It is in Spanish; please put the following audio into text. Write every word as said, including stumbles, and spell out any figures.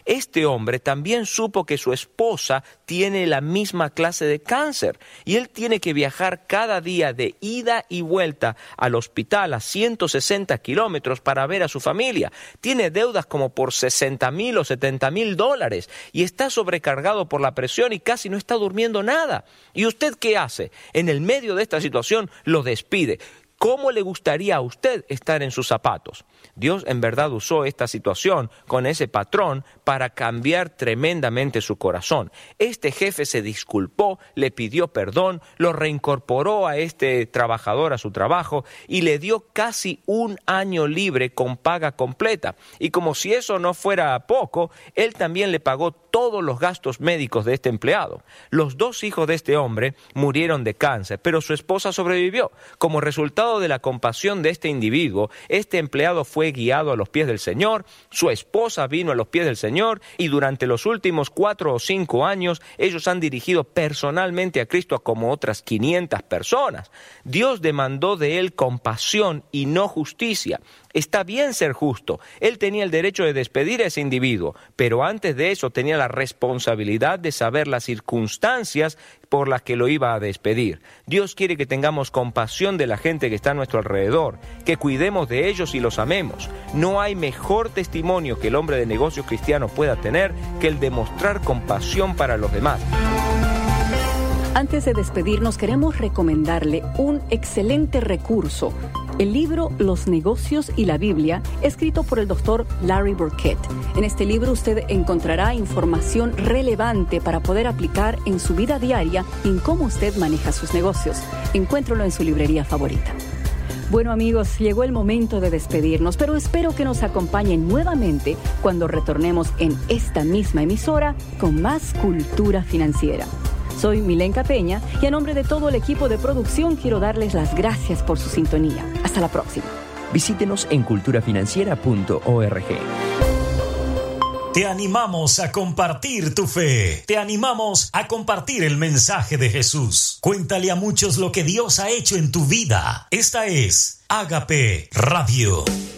Este hombre también supo que su esposa tiene la misma clase de cáncer y él tiene que viajar cada día de ida y vuelta al hospital a ciento sesenta kilómetros para ver a su familia. Tiene deudas como por sesenta mil o setenta mil dólares y está sobrecargado por la presión y casi no está durmiendo nada. ¿Y usted qué hace? En el medio de esta situación lo despide. ¿Cómo le gustaría a usted estar en sus zapatos? Dios en verdad usó esta situación con ese patrón para cambiar tremendamente su corazón. Este jefe se disculpó, le pidió perdón, lo reincorporó a este trabajador a su trabajo y le dio casi un año libre con paga completa. Y como si eso no fuera poco, él también le pagó todos los gastos médicos de este empleado. Los dos hijos de este hombre murieron de cáncer, pero su esposa sobrevivió. Como resultado de la compasión de este individuo, este empleado fue guiado a los pies del Señor, su esposa vino a los pies del Señor y durante los últimos cuatro o cinco años ellos han dirigido personalmente a Cristo a como otras quinientas personas. Dios demandó de él compasión y no justicia. Está bien ser justo. Él tenía el derecho de despedir a ese individuo, pero antes de eso tenía la responsabilidad de saber las circunstancias por las que lo iba a despedir. Dios quiere que tengamos compasión de la gente que está a nuestro alrededor, que cuidemos de ellos y los amemos. No hay mejor testimonio que el hombre de negocios cristiano pueda tener que el de mostrar compasión para los demás. Antes de despedirnos, queremos recomendarle un excelente recurso, el libro Los negocios y la Biblia, escrito por el doctor Larry Burkett. En este libro usted encontrará información relevante para poder aplicar en su vida diaria y en cómo usted maneja sus negocios. Encuéntralo en su librería favorita. Bueno, amigos, llegó el momento de despedirnos, pero espero que nos acompañen nuevamente cuando retornemos en esta misma emisora con más cultura financiera. Soy Milenka Peña y a nombre de todo el equipo de producción quiero darles las gracias por su sintonía. Hasta la próxima. Visítenos en cultura financiera punto org. Te animamos a compartir tu fe. Te animamos a compartir el mensaje de Jesús. Cuéntale a muchos lo que Dios ha hecho en tu vida. Esta es Ágape Radio.